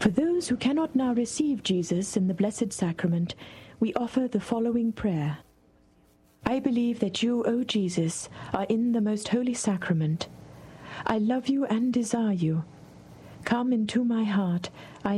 For those who cannot now receive Jesus in the Blessed Sacrament, we offer the following prayer. I believe that you, O Jesus, are in the most holy sacrament. I love you and desire you. Come into my heart. I